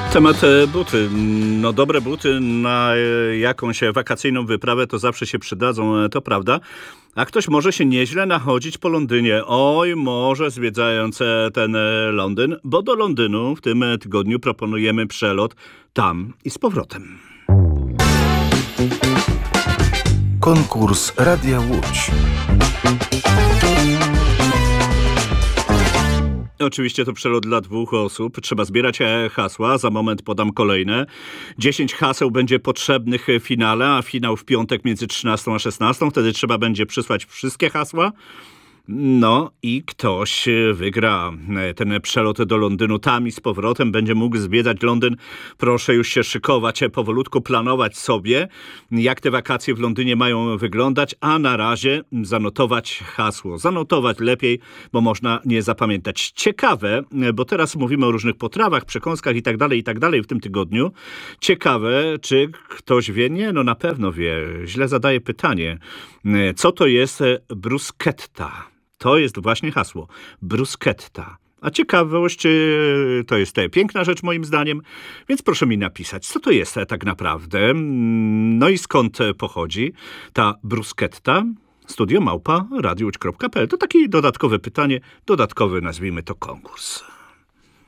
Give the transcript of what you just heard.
Temat buty. No dobre buty na jakąś wakacyjną wyprawę to zawsze się przydadzą, to prawda. A ktoś może się nieźle nachodzić po Londynie. Oj, może zwiedzając ten Londyn, bo do Londynu w tym tygodniu proponujemy przelot tam i z powrotem. Konkurs Radia Łódź. Oczywiście to przelot dla 2 osób. Trzeba zbierać hasła. Za moment podam kolejne. 10 haseł będzie potrzebnych w finale, a finał w piątek między 13 a 16. Wtedy trzeba będzie przysłać wszystkie hasła. No i ktoś wygra ten przelot do Londynu tam i z powrotem. Będzie mógł zwiedzać Londyn. Proszę już się szykować, powolutku planować sobie, jak te wakacje w Londynie mają wyglądać, a na razie zanotować hasło. Zanotować lepiej, bo można nie zapamiętać. Ciekawe, bo teraz mówimy o różnych potrawach, przekąskach i tak dalej w tym tygodniu. Ciekawe, czy ktoś wie? Nie, no na pewno wie. Źle zadaję pytanie. Co to jest bruschetta? To jest właśnie hasło. Bruschetta. A ciekawość to jest piękna rzecz moim zdaniem, więc proszę mi napisać, co to jest tak naprawdę. No i skąd pochodzi ta bruschetta? studio@radiowłódź.pl. To takie dodatkowe pytanie, dodatkowy nazwijmy to konkurs.